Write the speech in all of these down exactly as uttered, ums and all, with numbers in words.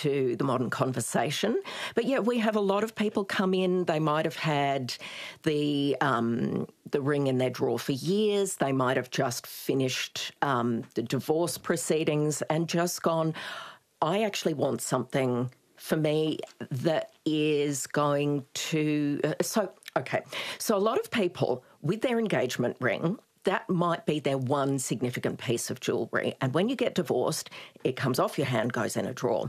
to the modern conversation. But yeah, we have a lot of people come in. They might have had the um, the ring in their drawer for years. They might have just finished um, the divorce proceedings and just gone, I actually want something for me that is going to... Uh, so, okay, so a lot of people with their engagement ring, that might be their one significant piece of jewellery. And when you get divorced, it comes off your hand, goes in a drawer.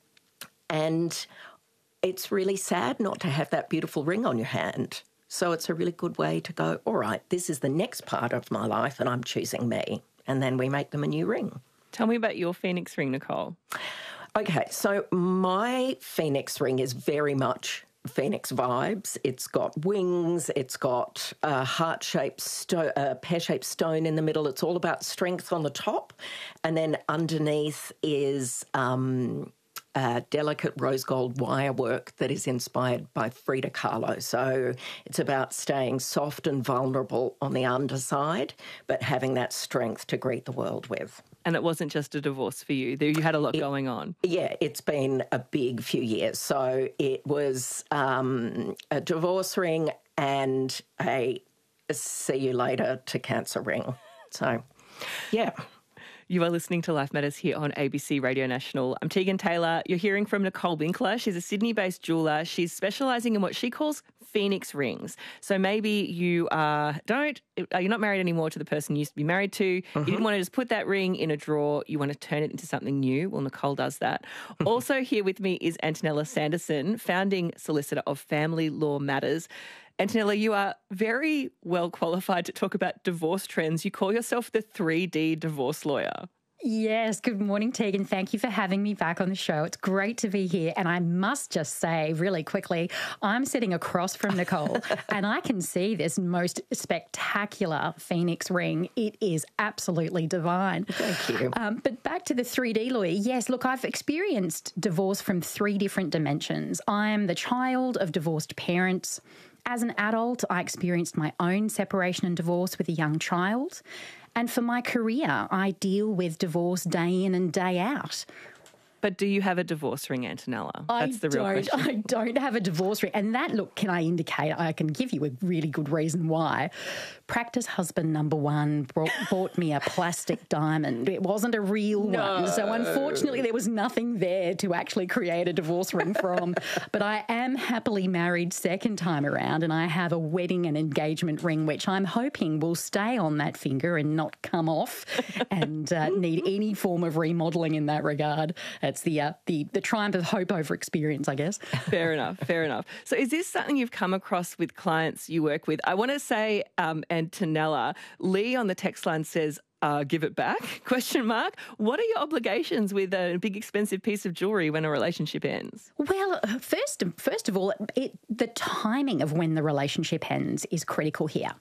And it's really sad not to have that beautiful ring on your hand. So it's a really good way to go, all right, this is the next part of my life and I'm choosing me. And then we make them a new ring. Tell me about your Phoenix ring, Nicole. Okay, so my Phoenix ring is very much Phoenix vibes. It's got wings, it's got a heart-shaped, sto- a pear-shaped stone in the middle. It's all about strength on the top. And then underneath is um, uh, delicate rose gold wire work that is inspired by Frida Kahlo. So it's about staying soft and vulnerable on the underside, but having that strength to greet the world with. And it wasn't just a divorce for you. You had a lot it, going on. Yeah, it's been a big few years. So it was um, a divorce ring and a see you later to cancer ring. So, yeah. You are listening to Life Matters here on A B C Radio National. I'm Tegan Taylor. You're hearing from Nicole Winkler. She's a Sydney-based jeweller. She's specialising in what she calls Phoenix rings. So maybe you uh, don't, you're not married anymore to the person you used to be married to. Mm-hmm. You didn't want to just put that ring in a drawer. You want to turn it into something new. Well, Nicole does that. Also here with me is Antonella Sanderson, founding solicitor of Family Law Matters. Antonella, you are very well qualified to talk about divorce trends. You call yourself the three D divorce lawyer. Yes, good morning, Tegan. Thank you for having me back on the show. It's great to be here. And I must just say really quickly, I'm sitting across from Nicole and I can see this most spectacular Phoenix ring. It is absolutely divine. Thank you. Um, but back to the three D lawyer. Yes, look, I've experienced divorce from three different dimensions. I am the child of divorced parents. As an adult, I experienced my own separation and divorce with a young child. And for my career, I deal with divorce day in and day out. But do you have a divorce ring, Antonella? That's I the real don't, question. I don't have a divorce ring. And that, look, can I indicate, I can give you a really good reason why. Practice husband number one brought, bought me a plastic diamond. It wasn't a real no. one. So unfortunately, there was nothing there to actually create a divorce ring from. But I am happily married second time around, and I have a wedding and engagement ring, which I'm hoping will stay on that finger and not come off and uh, need any form of remodelling in that regard. It's the, uh, the the triumph of hope over experience, I guess. Fair enough, fair enough. So is this something you've come across with clients you work with? I want to say, um, Antonella, Lee on the text line says, uh, give it back, question mark. What are your obligations with a big expensive piece of jewellery when a relationship ends? Well, first, first of all, it, the timing of when the relationship ends is critical here.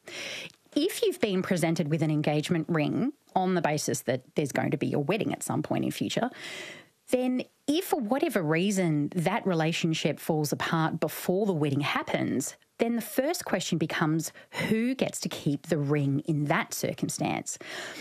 If you've been presented with an engagement ring on the basis that there's going to be a wedding at some point in future, then if for whatever reason that relationship falls apart before the wedding happens, then the first question becomes who gets to keep the ring in that circumstance?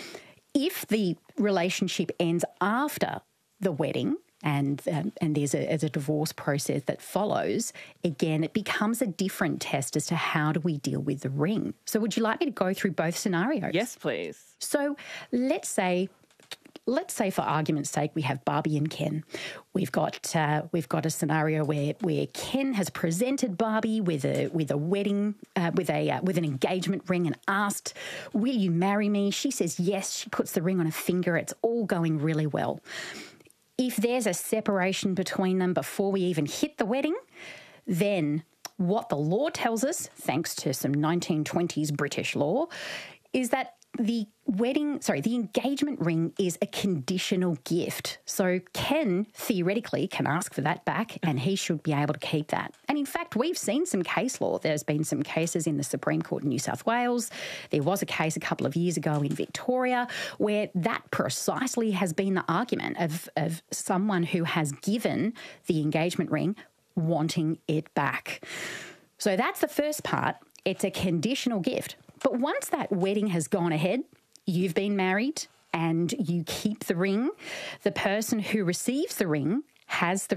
If the relationship ends after the wedding, and um, and there's a, there's a divorce process that follows, again, it becomes a different test as to how do we deal with the ring. So would you like me to go through both scenarios? Yes, please. So let's say... Let's say, for argument's sake, we have Barbie and Ken. We've got uh, we've got a scenario where where Ken has presented Barbie with a with a wedding uh, with a uh, with an engagement ring and asked, "Will you marry me?" She says yes. She puts the ring on her finger. It's all going really well. If there's a separation between them before we even hit the wedding, then what the law tells us, thanks to some nineteen twenties British law, is that the wedding, sorry, the engagement ring is a conditional gift. So Ken theoretically can ask for that back and he should be able to keep that. And in fact, we've seen some case law. There's been some cases in the Supreme Court in New South Wales. There was a case a couple of years ago in Victoria where that precisely has been the argument of, of someone who has given the engagement ring wanting it back. So that's the first part. It's a conditional gift. But once that wedding has gone ahead, you've been married and you keep the ring, the person who receives the ring has the